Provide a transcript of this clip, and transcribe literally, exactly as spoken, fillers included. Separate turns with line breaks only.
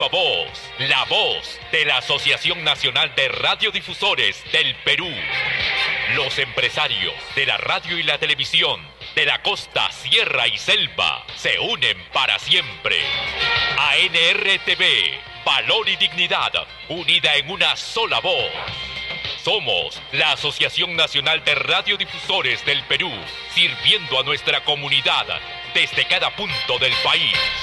Voz, la voz de la Asociación Nacional de Radiodifusores del Perú. Los empresarios de la radio y la televisión de la costa, sierra y selva se unen para siempre. A N R T V, valor y dignidad, unida en una sola voz. Somos la Asociación Nacional de Radiodifusores del Perú, sirviendo a nuestra comunidad desde cada punto del país.